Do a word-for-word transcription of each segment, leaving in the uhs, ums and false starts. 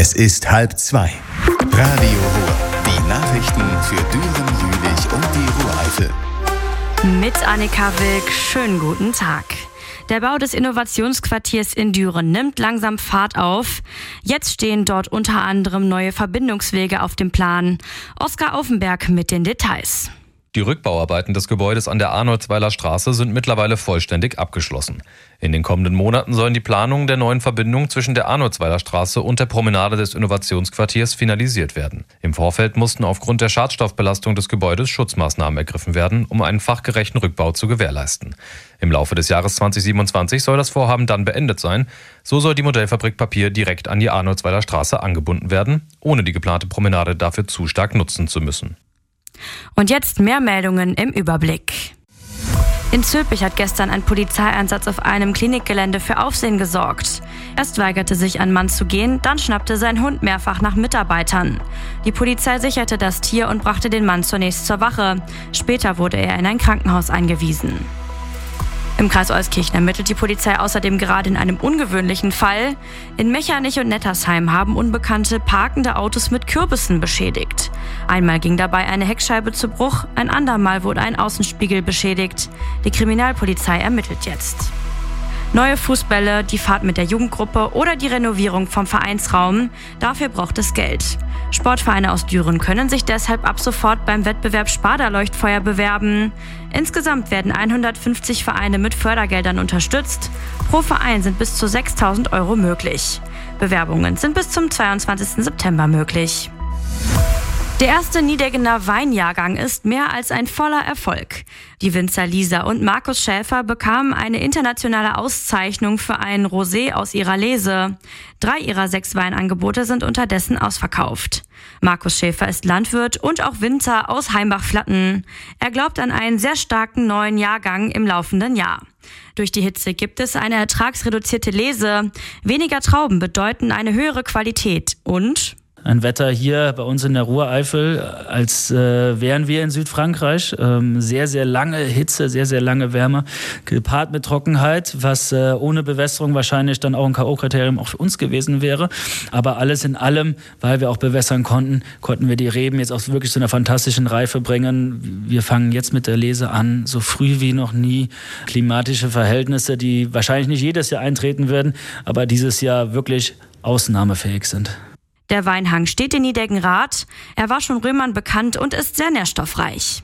Es ist halb zwei. Radio Ruhr. Die Nachrichten für Düren, Jülich und die Ruhr-Eifel. Mit Annika Wilk, schönen guten Tag. Der Bau des Innovationsquartiers in Düren nimmt langsam Fahrt auf. Jetzt stehen dort unter anderem neue Verbindungswege auf dem Plan. Oskar Aufenberg mit den Details. Die Rückbauarbeiten des Gebäudes an der Arnoldsweiler Straße sind mittlerweile vollständig abgeschlossen. In den kommenden Monaten sollen die Planungen der neuen Verbindung zwischen der Arnoldsweiler Straße und der Promenade des Innovationsquartiers finalisiert werden. Im Vorfeld mussten aufgrund der Schadstoffbelastung des Gebäudes Schutzmaßnahmen ergriffen werden, um einen fachgerechten Rückbau zu gewährleisten. Im Laufe des Jahres zwanzig siebenundzwanzig soll das Vorhaben dann beendet sein. So soll die Modellfabrik Papier direkt an die Arnoldsweiler Straße angebunden werden, ohne die geplante Promenade dafür zu stark nutzen zu müssen. Und jetzt mehr Meldungen im Überblick. In Zülpich hat gestern ein Polizeieinsatz auf einem Klinikgelände für Aufsehen gesorgt. Erst weigerte sich ein Mann zu gehen, dann schnappte sein Hund mehrfach nach Mitarbeitern. Die Polizei sicherte das Tier und brachte den Mann zunächst zur Wache. Später wurde er in ein Krankenhaus eingewiesen. Im Kreis Euskirchen ermittelt die Polizei außerdem gerade in einem ungewöhnlichen Fall. In Mechernich und Nettersheim haben Unbekannte parkende Autos mit Kürbissen beschädigt. Einmal ging dabei eine Heckscheibe zu Bruch, ein andermal wurde ein Außenspiegel beschädigt. Die Kriminalpolizei ermittelt jetzt. Neue Fußbälle, die Fahrt mit der Jugendgruppe oder die Renovierung vom Vereinsraum, dafür braucht es Geld. Sportvereine aus Düren können sich deshalb ab sofort beim Wettbewerb Sparda-Leuchtfeuer bewerben. Insgesamt werden hundertfünfzig Vereine mit Fördergeldern unterstützt. Pro Verein sind bis zu sechstausend Euro möglich. Bewerbungen sind bis zum zweiundzwanzigsten September möglich. Der erste Nideggener Weinjahrgang ist mehr als ein voller Erfolg. Die Winzer Lisa und Markus Schäfer bekamen eine internationale Auszeichnung für einen Rosé aus ihrer Lese. Drei ihrer sechs Weinangebote sind unterdessen ausverkauft. Markus Schäfer ist Landwirt und auch Winzer aus Heimbach-Flatten. Er glaubt an einen sehr starken neuen Jahrgang im laufenden Jahr. Durch die Hitze gibt es eine ertragsreduzierte Lese. Weniger Trauben bedeuten eine höhere Qualität und ein Wetter hier bei uns in der Ruhr-Eifel, als äh, wären wir in Südfrankreich. Ähm, sehr, sehr lange Hitze, sehr, sehr lange Wärme, gepaart mit Trockenheit, was äh, ohne Bewässerung wahrscheinlich dann auch ein K O-Kriterium auch für uns gewesen wäre. Aber alles in allem, weil wir auch bewässern konnten, konnten wir die Reben jetzt auch wirklich zu einer fantastischen Reife bringen. Wir fangen jetzt mit der Lese an, so früh wie noch nie. Klimatische Verhältnisse, die wahrscheinlich nicht jedes Jahr eintreten werden, aber dieses Jahr wirklich ausnahmefähig sind. Der Weinhang steht in Nideggenrath. Er war schon Römern bekannt und ist sehr nährstoffreich.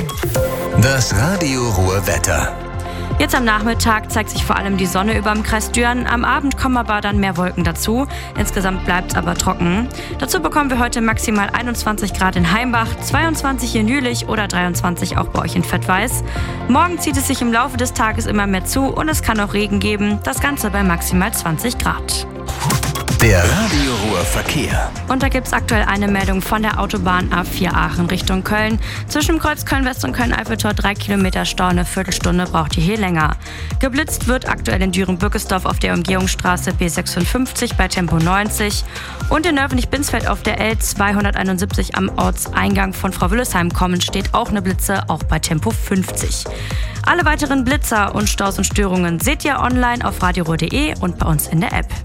Das Radio Ruhr Wetter. Jetzt am Nachmittag zeigt sich vor allem die Sonne über dem Kreis Düren. Am Abend kommen aber dann mehr Wolken dazu. Insgesamt bleibt es aber trocken. Dazu bekommen wir heute maximal einundzwanzig Grad in Heimbach, zweiundzwanzig in Jülich oder dreiundzwanzig auch bei euch in Fettweiß. Morgen zieht es sich im Laufe des Tages immer mehr zu und es kann auch Regen geben. Das Ganze bei maximal zwanzig Grad. Der Radio Ruhr Verkehr. Und da gibt es aktuell eine Meldung von der Autobahn A vier Aachen Richtung Köln. Zwischen Kreuz Köln-West und Köln-Eiffeltor drei Kilometer Stau, eine Viertelstunde braucht ihr hier länger. Geblitzt wird aktuell in Düren-Bückesdorf auf der Umgehungsstraße B sechsundfünfzig bei Tempo neunzig und in Nörvenich-Binsfeld auf der L zweihunderteinundsiebzig am Ortseingang von Frau Wüllesheim kommen steht auch eine Blitze, auch bei Tempo fünfzig. Alle weiteren Blitzer und Staus und Störungen seht ihr online auf radioruhr punkt de und bei uns in der App.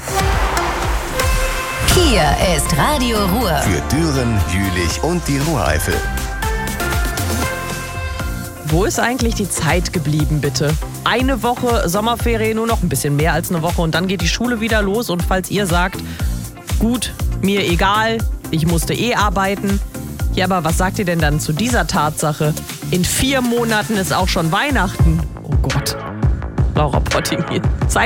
Hier ist Radio Ruhr. Für Düren, Jülich und die Ruhr-Eifel. Wo ist eigentlich die Zeit geblieben, bitte? Eine Woche Sommerferien, nur noch ein bisschen mehr als eine Woche und dann geht die Schule wieder los. Und falls ihr sagt, gut, mir egal, ich musste eh arbeiten. Ja, aber was sagt ihr denn dann zu dieser Tatsache? In vier Monaten ist auch schon Weihnachten. Oh Gott. Laura Potting hier. Zeit